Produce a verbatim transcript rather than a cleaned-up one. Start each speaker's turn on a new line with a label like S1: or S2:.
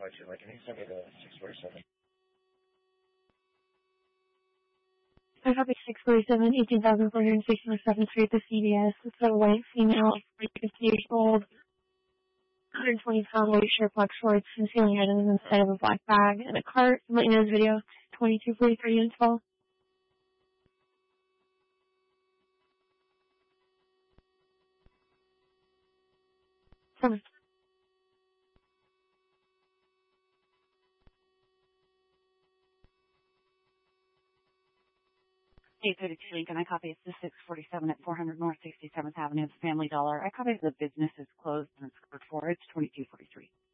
S1: five two. Like, can you send me the six forty-seven?
S2: I copy six forty-seven, eighteen thousand four hundred sixty-seven Street, the C V S. It's a white female, fifty years old, one hundred twenty pound white shirt, black shorts, concealing items inside of a black bag and a cart. I'm letting you know this video. twenty-two forty-three units fall. From
S3: eight thirty-two Lincoln, I copy it's the six forty-seven at four hundred North sixty-seventh Avenue, it's Family Dollar. I copy the business is closed and it's code for, it's twenty-two forty-three.